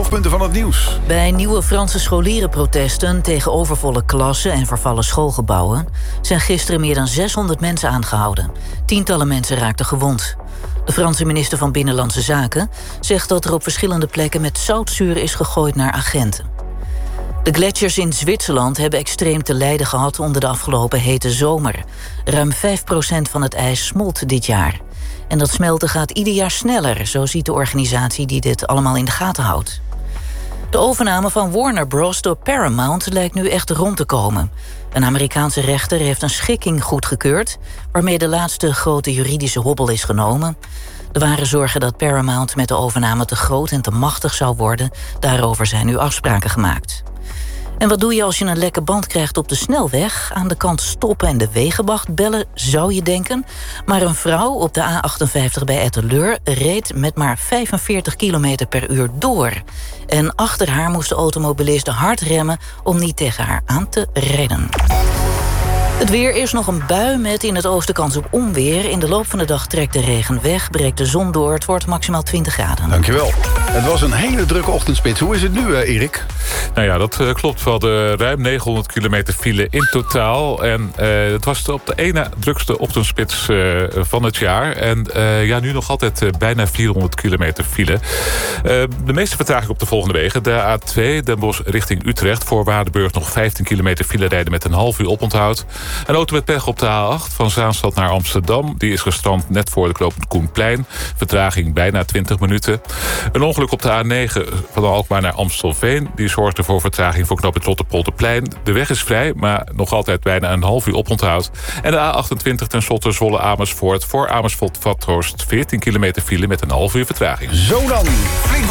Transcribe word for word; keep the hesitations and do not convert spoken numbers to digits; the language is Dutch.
hoofdpunten van het nieuws. Bij nieuwe Franse scholierenprotesten tegen overvolle klassen en vervallen schoolgebouwen zijn gisteren meer dan zeshonderd mensen aangehouden. Tientallen mensen raakten gewond. De Franse minister van Binnenlandse Zaken zegt dat er op verschillende plekken met zoutzuur is gegooid naar agenten. De gletsjers in Zwitserland hebben extreem te lijden gehad onder de afgelopen hete zomer. Ruim vijf procent van het ijs smolt dit jaar. En dat smelten gaat ieder jaar sneller, zo ziet de organisatie die dit allemaal in de gaten houdt. De overname van Warner Bros. Door Paramount lijkt nu echt rond te komen. Een Amerikaanse rechter heeft een schikking goedgekeurd, waarmee de laatste grote juridische hobbel is genomen. Er waren zorgen dat Paramount met de overname te groot en te machtig zou worden. Daarover zijn nu afspraken gemaakt. En wat doe je als je een lekke band krijgt op de snelweg? Aan de kant stoppen en de wegenwacht bellen, zou je denken. Maar een vrouw op de A achtenvijftig bij Etteleur reed met maar vijfenveertig kilometer per uur door. En achter haar moest de automobilist hard remmen om niet tegen haar aan te rijden. Het weer is nog een bui met in het oosten kans op onweer. In de loop van de dag trekt de regen weg, breekt de zon door. Het wordt maximaal twintig graden. Dankjewel. Het was een hele drukke ochtendspits. Hoe is het nu, uh, Erik? Nou ja, dat uh, klopt wel. De ruim negenhonderd kilometer file in totaal. En uh, het was op de ene drukste ochtendspits uh, van het jaar. En uh, ja, nu nog altijd uh, bijna vierhonderd kilometer file. Uh, de meeste vertraging op de volgende wegen. De A twee, Den Bosch richting Utrecht. Voor Waardenburg nog vijftien kilometer file rijden met een half uur oponthoud. Een auto met pech op de A acht van Zaanstad naar Amsterdam. Die is gestrand net voor de knooppunt Koenplein. Vertraging bijna twintig minuten. Een ongeluk op de A negen van Alkmaar naar Amstelveen. Die zorgde voor vertraging voor knooppunt Rotterpolderplein. De weg is vrij, maar nog altijd bijna een half uur oponthoud. En de A achtentwintig tenslotte Zwolle Amersfoort. Voor Amersfoort-Vathorst veertien kilometer file met een half uur vertraging. Zo dan. Flink